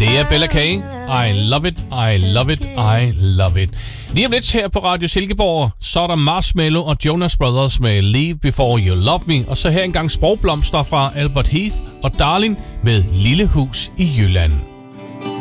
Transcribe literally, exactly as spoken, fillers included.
Det er Bella K. I love it, I love it, I love it. Lige om lidt her på Radio Silkeborg, så er der Marshmello og Jonas Brothers med Leave Before You Love Me. Og så her engang sprogblomster fra Albert Heath og Darling med Lille Hus i Jylland.